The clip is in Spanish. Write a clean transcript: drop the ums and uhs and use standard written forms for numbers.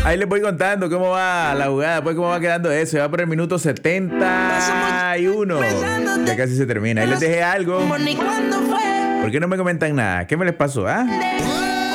Ahí les voy contando cómo va la jugada, pues cómo va quedando eso. Va por el minuto 71. Ya casi se termina. Ahí les dejé algo. ¿Por qué no me comentan nada? ¿Qué me les pasó? ¿Ah?